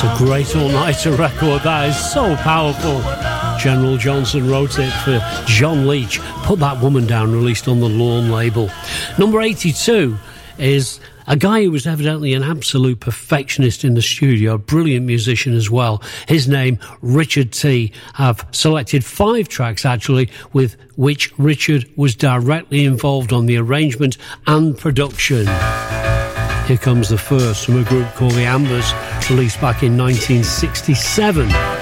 a great all-nighter record. That is so powerful. General Johnson wrote it for John Leach. Put That Woman Down, released on the Lawn label. Number 82 is a guy who was evidently an absolute perfectionist in the studio, a brilliant musician as well. His name, Richard T. I've selected 5 tracks, actually, with which Richard was directly involved on the arrangement and production. Here comes the first from a group called The Ambers, released back in 1967.